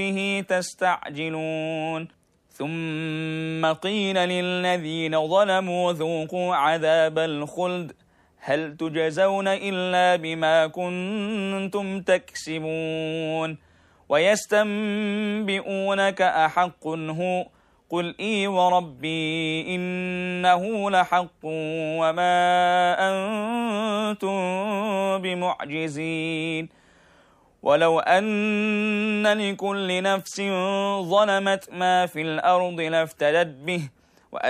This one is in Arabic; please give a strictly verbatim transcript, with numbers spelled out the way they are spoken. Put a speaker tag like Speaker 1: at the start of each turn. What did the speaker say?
Speaker 1: به تستعجلون ثم قيل للذين ظلموا ذوقوا عذاب الخلد هل تجزون إلا بما كنتم تكسبون ويستنبئونك أحق هو قل إي وربي إنه لحق وما أنتم بمعجزين ولو أن لكل نفس ظلمت ما في الأرض لافتدت به